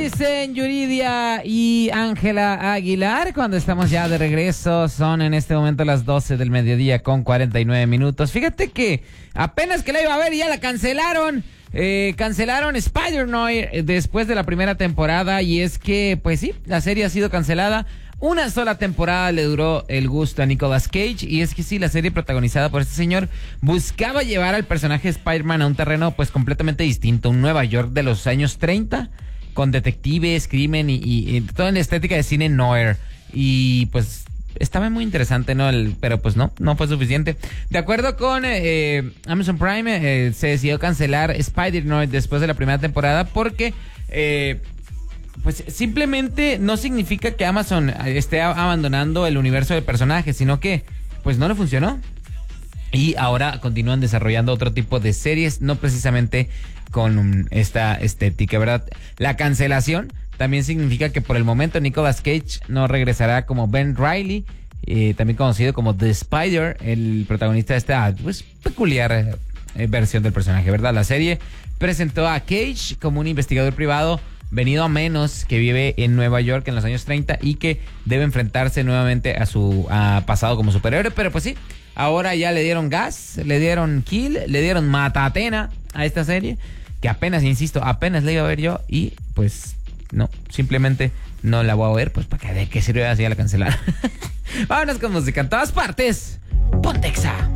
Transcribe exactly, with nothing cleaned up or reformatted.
dicen Yuridia y Ángela Aguilar cuando estamos ya de regreso? Son en este momento las doce del mediodía con cuarenta y nueve minutos. Fíjate que apenas que la iba a ver y ya la cancelaron. Eh, cancelaron Spider-Noir después de la primera temporada, y es que, pues sí, la serie ha sido cancelada. Una sola temporada le duró el gusto a Nicolas Cage, y es que sí, la serie protagonizada por este señor buscaba llevar al personaje de Spider-Man a un terreno pues completamente distinto, un Nueva York de los años treinta, con detectives, crimen y, y, y toda la estética de cine noir. Y pues estaba muy interesante, ¿no? El, pero pues no, no fue suficiente. De acuerdo con eh, Amazon Prime, eh, se decidió cancelar Spider-Noir después de la primera temporada porque... Eh, Pues simplemente no significa que Amazon esté abandonando el universo de personajes, sino que pues no le funcionó. Y ahora continúan desarrollando otro tipo de series, no precisamente con esta estética, ¿verdad? La cancelación también significa que por el momento Nicolas Cage no regresará como Ben Reilly, eh, también conocido como The Spider, el protagonista de esta pues, peculiar eh, versión del personaje, ¿verdad? La serie presentó a Cage como un investigador privado venido a menos, que vive en Nueva York en los años treinta y que debe enfrentarse nuevamente a su a pasado como superhéroe. Pero pues sí, ahora ya le dieron gas, le dieron kill, le dieron matatena a esta serie, que apenas, insisto, apenas la iba a ver yo y pues no, simplemente no la voy a ver, pues para que de qué sirve así a la cancelar. Vámonos con música en todas partes. Pontexa.